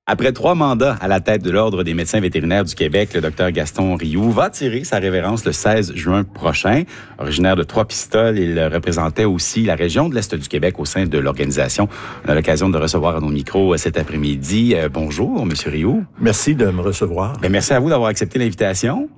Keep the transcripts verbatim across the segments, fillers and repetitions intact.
Après trois mandats à la tête de l'Ordre des médecins vétérinaires du Québec, le docteur Gaston Rioux va tirer sa révérence le seize juin prochain. Originaire de Trois-Pistoles, il représentait aussi la région de l'Est du Québec au sein de l'organisation. On a l'occasion de le recevoir à nos micros cet après-midi. Euh, bonjour, Monsieur Rioux. Merci de me recevoir. Bien, merci à vous d'avoir accepté l'invitation.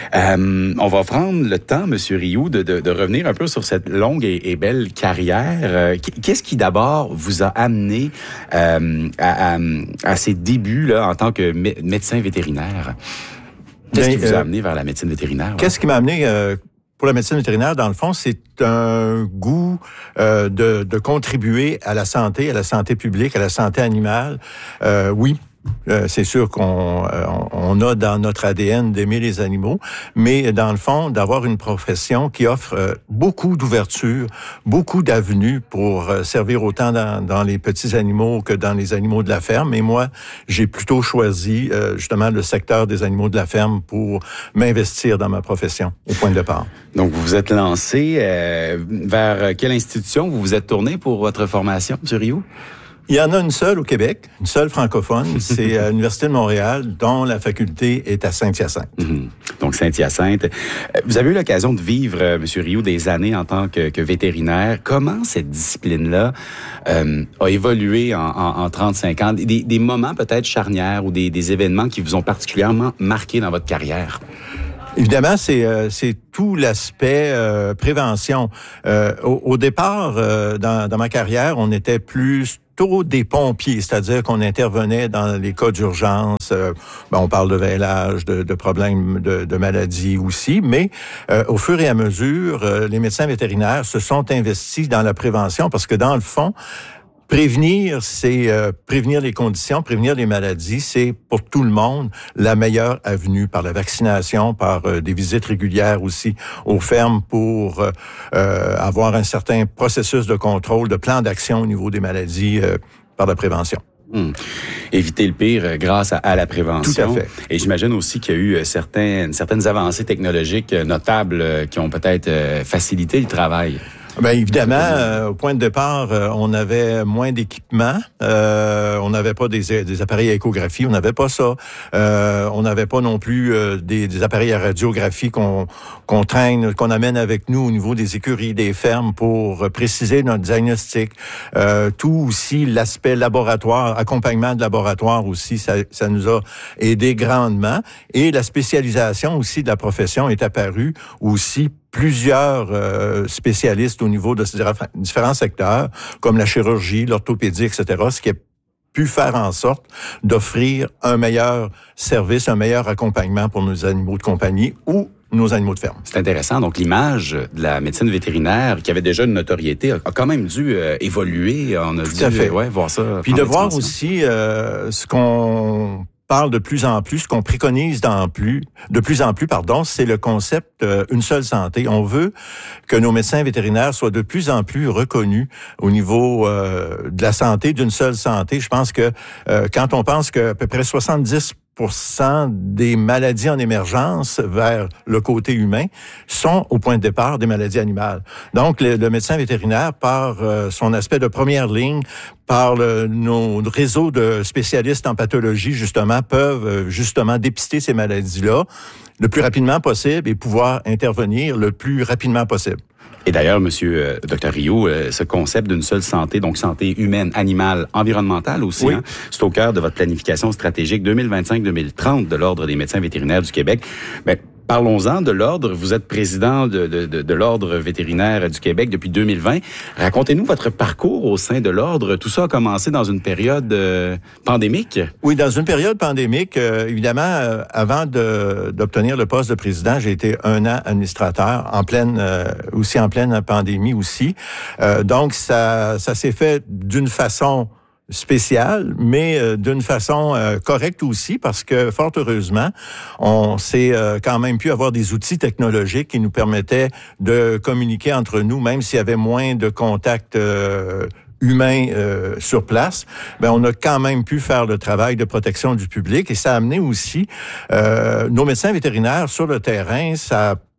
Euh, on va prendre le temps, Monsieur Rioux, de, de, de revenir un peu sur cette longue et, et belle carrière. Euh, qu'est-ce qui d'abord vous a amené euh, à, à, à ces débuts là en tant que mé- médecin vétérinaire? Qu'est-ce Bien, qui vous a euh, amené vers la médecine vétérinaire? Qu'est-ce ouais? qui m'a amené euh, pour la médecine vétérinaire? Dans le fond, c'est un goût euh, de, de contribuer à la santé, à la santé publique, à la santé animale. Euh, oui. Euh, c'est sûr qu'on euh, on a dans notre A D N d'aimer les animaux, mais dans le fond, d'avoir une profession qui offre euh, beaucoup d'ouverture, beaucoup d'avenues pour euh, servir autant dans, dans les petits animaux que dans les animaux de la ferme. Et moi, j'ai plutôt choisi euh, justement le secteur des animaux de la ferme pour m'investir dans ma profession au point de départ. Donc, vous vous êtes lancé euh, vers quelle institution vous vous êtes tourné pour votre formation, M. Rioux? Il y en a une seule au Québec, une seule francophone, c'est à l'Université de Montréal, dont la faculté est à Saint-Hyacinthe. Mmh. Donc, Saint-Hyacinthe. Vous avez eu l'occasion de vivre, euh, M. Rioux, des années en tant que, que vétérinaire. Comment cette discipline-là euh, a évolué en, en, en trente-cinq ans? Des, des moments peut-être charnières ou des, des événements qui vous ont particulièrement marqué dans votre carrière? Évidemment, c'est euh, c'est tout l'aspect euh, prévention. Euh, au, au départ, euh, dans, dans ma carrière, on était plus des pompiers, c'est-à-dire qu'on intervenait dans les cas d'urgence. Euh, ben on parle de vêlage, de, de problèmes de, de maladies aussi, mais euh, au fur et à mesure, euh, les médecins vétérinaires se sont investis dans la prévention parce que dans le fond, prévenir, c'est euh, prévenir les conditions, prévenir les maladies, c'est pour tout le monde la meilleure avenue par la vaccination, par euh, des visites régulières aussi aux fermes pour euh, euh, avoir un certain processus de contrôle, de plan d'action au niveau des maladies euh, par la prévention. Hum. Éviter le pire grâce à, à la prévention. Tout à fait. Et j'imagine aussi qu'il y a eu certaines, certaines avancées technologiques notables qui ont peut-être facilité le travail. Bien, évidemment, euh, au point de départ, euh, on avait moins d'équipements. Euh, on n'avait pas des, des appareils à échographie, on n'avait pas ça. Euh, on n'avait pas non plus euh, des, des appareils à radiographie qu'on, qu'on traîne, qu'on amène avec nous au niveau des écuries, des fermes pour préciser notre diagnostic. Euh, tout aussi l'aspect laboratoire, accompagnement de laboratoire aussi, ça, ça nous a aidé grandement. Et la spécialisation aussi de la profession est apparue aussi. Plusieurs euh, spécialistes au niveau de ces différents secteurs, comme la chirurgie, l'orthopédie, et cetera, ce qui a pu faire en sorte d'offrir un meilleur service, un meilleur accompagnement pour nos animaux de compagnie ou nos animaux de ferme. C'est intéressant. Donc, l'image de la médecine vétérinaire, qui avait déjà une notoriété, a quand même dû euh, évoluer. On a Tout dû à fait. Euh, ouais, voir ça. Puis de voir aussi euh, ce qu'on parle de plus en plus, ce qu'on préconise dans plus, de plus en plus, pardon, c'est le concept euh, une seule santé. On veut que nos médecins vétérinaires soient de plus en plus reconnus au niveau euh, de la santé, d'une seule santé. Je pense que euh, quand on pense qu'à peu près soixante-dix pour cent des maladies en émergence vers le côté humain sont au point de départ des maladies animales. Donc, le, le médecin vétérinaire, par euh, son aspect de première ligne, par le, nos réseaux de spécialistes en pathologie, justement, peuvent euh, justement dépister ces maladies-là le plus rapidement possible et pouvoir intervenir le plus rapidement possible. Et d'ailleurs, Monsieur euh, Docteur Rioux, euh, ce concept d'une seule santé, donc santé humaine, animale, environnementale aussi, oui. hein, c'est au cœur de votre planification stratégique deux mille vingt-cinq deux mille trente de l'Ordre des médecins vétérinaires du Québec. Ben, parlons-en de l'Ordre. Vous êtes président de, de, de, de l'Ordre vétérinaire du Québec depuis deux mille vingt. Racontez-nous votre parcours au sein de l'Ordre. Tout ça a commencé dans une période euh, pandémique? Oui, dans une période pandémique. Euh, évidemment, euh, avant de, d'obtenir le poste de président, j'ai été un an administrateur, en pleine, euh, aussi en pleine pandémie aussi. Euh, donc, ça, ça s'est fait d'une façon spécial, mais euh, d'une façon euh, correcte aussi, parce que, fort heureusement, on s'est euh, quand même pu avoir des outils technologiques qui nous permettaient de communiquer entre nous, même s'il y avait moins de contacts euh, humains euh, sur place, ben on a quand même pu faire le travail de protection du public, et ça a amené aussi euh, nos médecins vétérinaires sur le terrain. Ça a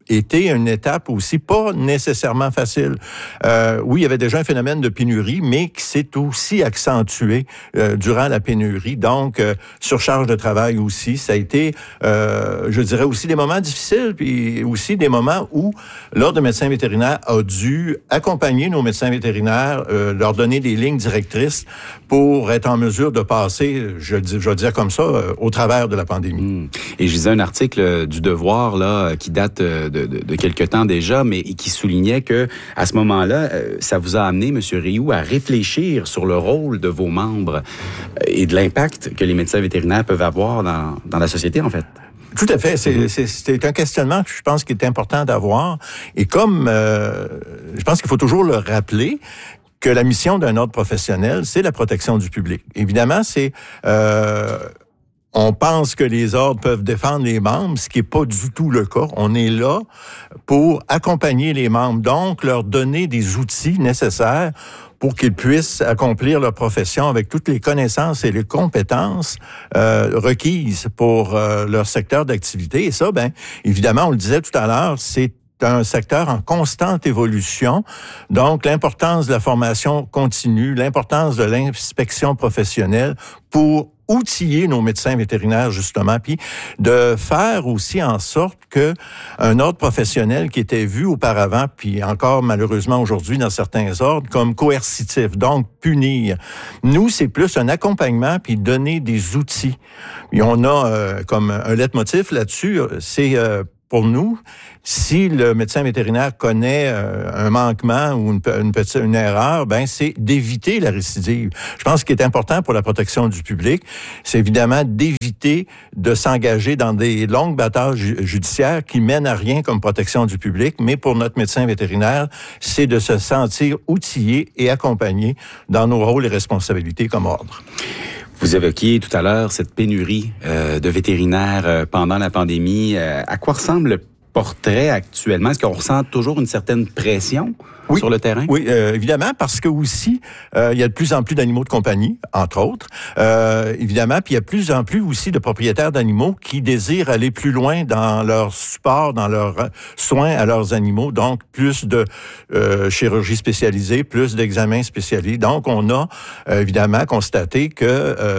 été une étape aussi pas nécessairement facile. Euh, oui, il y avait déjà un phénomène de pénurie, mais qui s'est aussi accentué euh, durant la pénurie. Donc, euh, surcharge de travail aussi. Ça a été, euh, je dirais, aussi des moments difficiles, puis aussi des moments où l'Ordre de médecins vétérinaires a dû accompagner nos médecins vétérinaires, euh, leur donner des lignes directrices pour être en mesure de passer, je, je veux dire comme ça, euh, au travers de la pandémie. Mmh. Et je lisais un article du Devoir là qui date de, de, de quelque temps déjà, mais qui soulignait que à ce moment-là, ça vous a amené, M. Rioux, à réfléchir sur le rôle de vos membres et de l'impact que les médecins vétérinaires peuvent avoir dans, dans la société, en fait. Tout à fait. C'est, mm-hmm. c'est, c'est un questionnement que je pense qu'il est important d'avoir. Et comme euh, je pense qu'il faut toujours le rappeler, que la mission d'un ordre professionnel, c'est la protection du public. Évidemment, c'est... Euh, on pense que les ordres peuvent défendre les membres, ce qui n'est pas du tout le cas. On est là pour accompagner les membres, donc leur donner des outils nécessaires pour qu'ils puissent accomplir leur profession avec toutes les connaissances et les compétences euh, requises pour euh, leur secteur d'activité. Et ça, ben, évidemment, on le disait tout à l'heure, c'est un secteur en constante évolution. Donc, l'importance de la formation continue, l'importance de l'inspection professionnelle pour outiller nos médecins vétérinaires, justement, puis de faire aussi en sorte que un ordre professionnel qui était vu auparavant, puis encore malheureusement aujourd'hui dans certains ordres, comme coercitif, donc punir. Nous, c'est plus un accompagnement puis donner des outils. Et on a euh, comme un leitmotiv là-dessus, c'est euh, pour nous, si le médecin vétérinaire connaît euh, un manquement ou une, une petite une erreur, ben c'est d'éviter la récidive. Je pense qu'il est important pour la protection du public, c'est évidemment d'éviter de s'engager dans des longues batailles ju- judiciaires qui mènent à rien comme protection du public, mais pour notre médecin vétérinaire, c'est de se sentir outillé et accompagné dans nos rôles et responsabilités comme ordre. Vous évoquiez tout à l'heure cette pénurie euh, de vétérinaires euh, pendant la pandémie. Euh, à quoi ressemble le portrait actuellement? Est-ce qu'on ressent toujours une certaine pression oui. sur le terrain? Oui, euh, évidemment, parce que aussi, euh, il y a de plus en plus d'animaux de compagnie, entre autres. Euh, évidemment, puis il y a de plus en plus aussi de propriétaires d'animaux qui désirent aller plus loin dans leur support, dans leurs soins à leurs animaux. Donc, plus de euh, chirurgie spécialisée, plus d'examens spécialisés. Donc, on a euh, évidemment constaté que...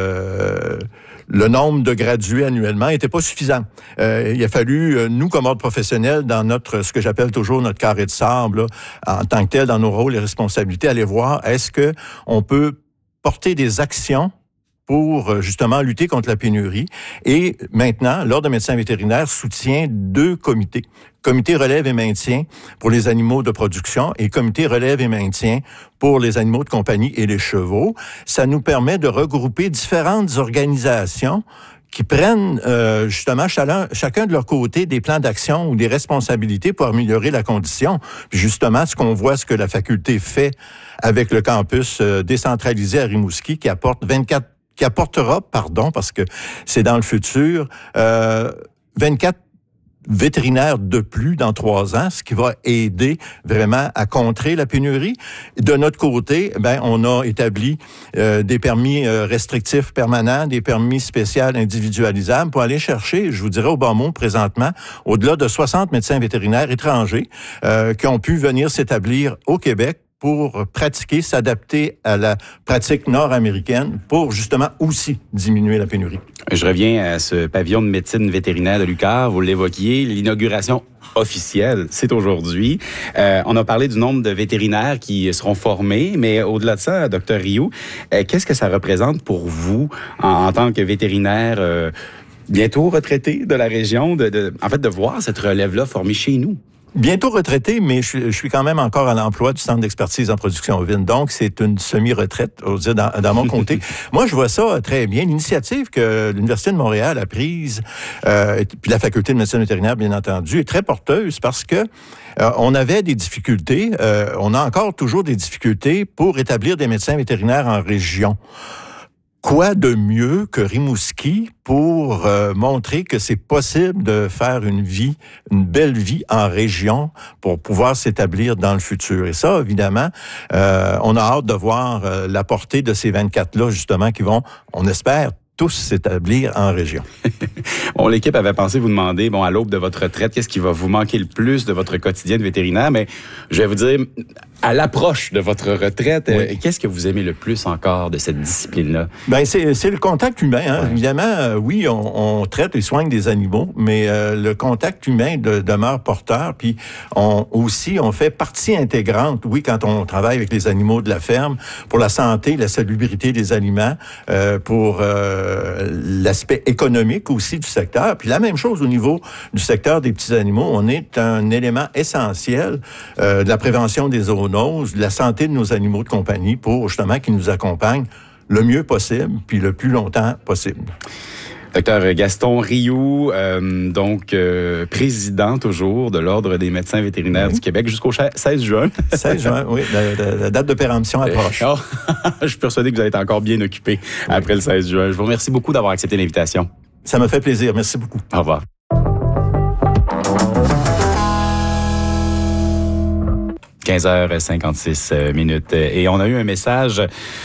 Euh, le nombre de gradués annuellement n'était pas suffisant. Euh, il a fallu, euh, nous, comme ordre professionnel, dans notre, ce que j'appelle toujours notre carré de sable, là, en tant que tel, dans nos rôles et responsabilités, aller voir, est-ce que on peut porter des actions pour justement lutter contre la pénurie. Et maintenant, l'Ordre de médecins vétérinaires soutient deux comités. Comité relève et maintien pour les animaux de production et comité relève et maintien pour les animaux de compagnie et les chevaux. Ça nous permet de regrouper différentes organisations qui prennent euh, justement chacun, chacun de leur côté des plans d'action ou des responsabilités pour améliorer la condition. Puis justement, ce qu'on voit, ce que la faculté fait avec le campus euh, décentralisé à Rimouski qui apporte vingt-quatre qui apportera, pardon, parce que c'est dans le futur, euh, vingt-quatre vétérinaires de plus dans trois ans, ce qui va aider vraiment à contrer la pénurie. De notre côté, ben on a établi euh, des permis euh, restrictifs permanents, des permis spéciaux individualisables pour aller chercher, je vous dirais au bon mot présentement, au-delà de soixante médecins vétérinaires étrangers euh, qui ont pu venir s'établir au Québec pour pratiquer, s'adapter à la pratique nord-américaine pour justement aussi diminuer la pénurie. Je reviens à ce pavillon de médecine vétérinaire de l'U Q A R. Vous l'évoquiez, l'inauguration officielle, c'est aujourd'hui. Euh, on a parlé du nombre de vétérinaires qui seront formés, mais au-delà de ça, docteur Rioux, euh, qu'est-ce que ça représente pour vous en, en tant que vétérinaire euh, bientôt retraité de la région, de, de, en fait, de voir cette relève-là formée chez nous? Bientôt retraité, mais je, je suis quand même encore à l'emploi du Centre d'expertise en production ovine. Donc, c'est une semi-retraite, on dire, dans, dans mon comté. Moi, je vois ça très bien. L'initiative que l'Université de Montréal a prise, euh, puis la Faculté de médecine vétérinaire, bien entendu, est très porteuse parce que euh, on avait des difficultés, euh, on a encore toujours des difficultés pour établir des médecins vétérinaires en région. Quoi de mieux que Rimouski pour euh, montrer que c'est possible de faire une vie, une belle vie en région pour pouvoir s'établir dans le futur. Et ça, évidemment, euh, on a hâte de voir euh, la portée de ces vingt-quatre-là, justement, qui vont, on espère, tous s'établir en région. Bon, l'équipe avait pensé vous demander, bon, à l'aube de votre retraite, qu'est-ce qui va vous manquer le plus de votre quotidien de vétérinaire? Mais je vais vous dire, à l'approche de votre retraite, oui. euh, qu'est-ce que vous aimez le plus encore de cette discipline-là? Ben c'est, c'est le contact humain. Hein. Ouais. Évidemment, euh, oui, on, on traite et soigne des animaux, mais euh, le contact humain de, demeure porteur. Puis on, aussi, on fait partie intégrante, oui, quand on travaille avec les animaux de la ferme, pour la santé, la salubrité des aliments, euh, pour euh, l'aspect économique aussi du secteur. Puis la même chose au niveau du secteur des petits animaux. On est un élément essentiel euh, de la prévention des zoonoses, de la santé de nos animaux de compagnie pour justement qu'ils nous accompagnent le mieux possible puis le plus longtemps possible. Docteur Gaston Rioux, euh, donc euh, président toujours de l'Ordre des médecins vétérinaires oui. du Québec jusqu'au seize juin. seize juin, oui. La, la, la date de péremption approche. Oh, je suis persuadé que vous allez être encore bien occupé oui. après le seize juin. Je vous remercie beaucoup d'avoir accepté l'invitation. Ça me fait plaisir. Merci beaucoup. Au revoir. quinze heures cinquante-six minutes. Et on a eu un message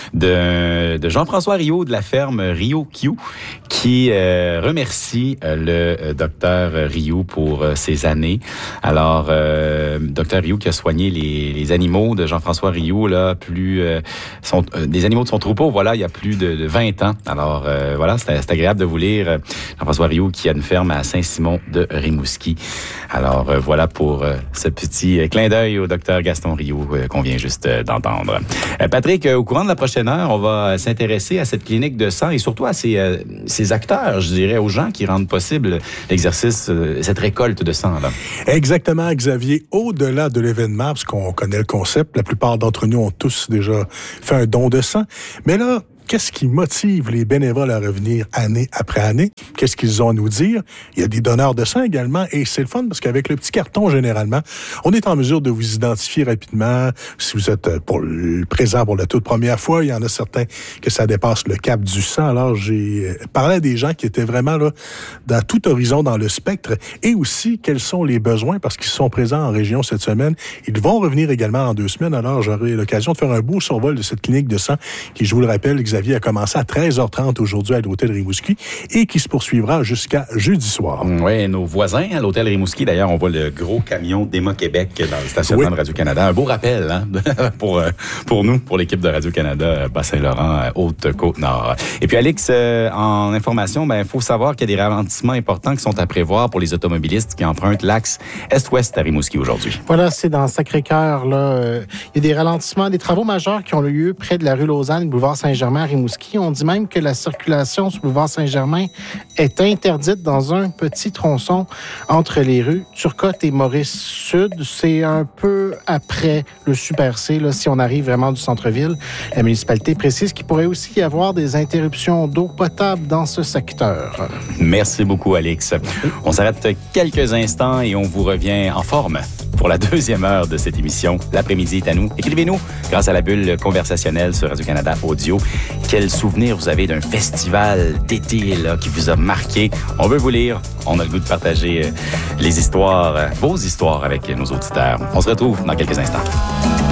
de, de Jean-François Rio de la ferme Rio Q qui euh, remercie euh, le euh, docteur Rio pour euh, ses années. Alors, euh, docteur Rio qui a soigné les, les animaux de Jean-François Rio, là, plus euh, son, euh, des animaux de son troupeau, voilà, il y a plus de, de vingt ans. Alors, euh, voilà, c'est, c'est agréable de vous lire. Jean-François Rio qui a une ferme à Saint-Simon de Rimouski. Alors, euh, voilà pour euh, ce petit euh, clin d'œil au docteur Gaston Rio euh, qu'on vient juste euh, d'entendre. Euh, Patrick, euh, au courant de la prochaine heure, on va s'intéresser à cette clinique de sang et surtout à ces, euh, ces acteurs, je dirais, aux gens qui rendent possible l'exercice, euh, cette récolte de sang. Là. Exactement, Xavier. Au-delà de l'événement, parce qu'on connaît le concept, la plupart d'entre nous ont tous déjà fait un don de sang. Mais là, qu'est-ce qui motive les bénévoles à revenir année après année? Qu'est-ce qu'ils ont à nous dire? Il y a des donneurs de sang également, et c'est le fun parce qu'avec le petit carton, généralement, on est en mesure de vous identifier rapidement. Si vous êtes pour le présent pour la toute première fois, il y en a certains que ça dépasse le cap du sang. Alors, j'ai parlé à des gens qui étaient vraiment là dans tout horizon dans le spectre, et aussi quels sont les besoins parce qu'ils sont présents en région cette semaine. Ils vont revenir également dans deux semaines. Alors, j'aurai l'occasion de faire un beau survol de cette clinique de sang qui, je vous le rappelle, Xavier, a commencé à treize heures trente aujourd'hui à l'hôtel Rimouski et qui se poursuivra jusqu'à jeudi soir. Oui, nos voisins à l'hôtel Rimouski, d'ailleurs, on voit le gros camion d'Emma Québec dans le stationnement oui. de Radio-Canada. Un beau rappel hein, pour, pour nous, pour l'équipe de Radio-Canada, Bas-Saint-Laurent, Haute-Côte-Nord. Et puis, Alix, euh, en information, ben, il faut savoir qu'il y a des ralentissements importants qui sont à prévoir pour les automobilistes qui empruntent l'axe Est-Ouest à Rimouski aujourd'hui. Voilà, c'est dans Sacré-Cœur. Là, euh, il y a des ralentissements, des travaux majeurs qui ont eu lieu près de la rue Lausanne, boulevard Saint-Germain à Rimouski. On dit même que la circulation sur le boulevard Saint-Germain est interdite dans un petit tronçon entre les rues Turcotte et Maurice-Sud. C'est un peu après le Super C, là, si on arrive vraiment du centre-ville. La municipalité précise qu'il pourrait aussi y avoir des interruptions d'eau potable dans ce secteur. Merci beaucoup, Alix. On s'arrête quelques instants et on vous revient en forme pour la deuxième heure de cette émission. L'après-midi est à nous. Écrivez-nous grâce à la bulle conversationnelle sur Radio-Canada Audio. Quel souvenir vous avez d'un festival d'été là, qui vous a marqué? On veut vous lire. On a le goût de partager les histoires, vos histoires avec nos auditeurs. On se retrouve dans quelques instants.